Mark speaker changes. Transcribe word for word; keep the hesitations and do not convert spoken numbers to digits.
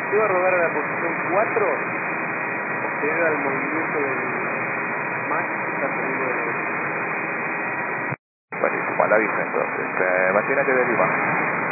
Speaker 1: ¿Usted va a rodar a la posición cuatro? Posterior al movimiento del Max que está saliendo de la...
Speaker 2: Buenísimo, a la vista entonces. Eh, manténate de Lima.